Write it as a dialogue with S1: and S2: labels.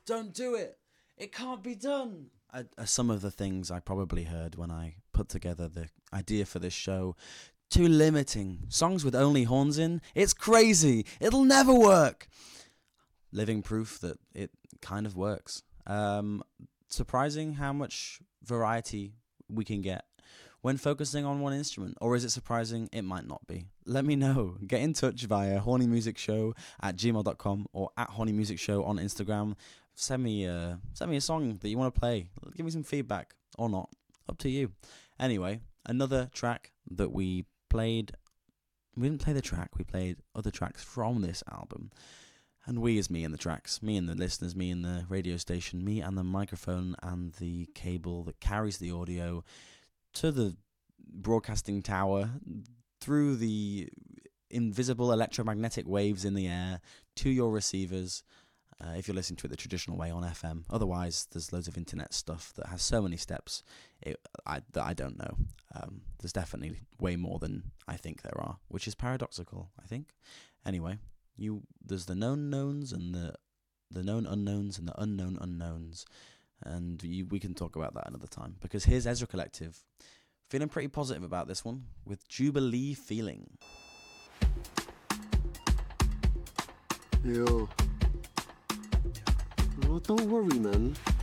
S1: Don't do it. It can't be done. Some of the things I probably heard when I put together the idea for this show. Too limiting. Songs with only horns in. It's crazy. It'll never work. Living proof that it kind of works. Surprising how much variety we can get when focusing on one instrument. Or is it surprising? It might not be. Let me know. Get in touch via hornymusicshow@gmail.com or @hornymusicshow on Instagram. Send me a song that you want to play. Give me some feedback or not. Up to you. Anyway, another track that we played. We didn't play the track. We played other tracks from this album. And we is me and the tracks, me and the listeners, me and the radio station, me and the microphone and the cable that carries the audio to the broadcasting tower, through the invisible electromagnetic waves in the air, to your receivers, if you're listening to it the traditional way on FM. Otherwise, there's loads of internet stuff that has so many steps that I don't know. There's definitely way more than I think there are, which is paradoxical, I think. Anyway. There's the known knowns and the known unknowns and the unknown unknowns, and we can talk about that another time, because here's Ezra Collective, feeling pretty positive about this one with Jubilee Feeling.
S2: Yo, well, don't worry, man.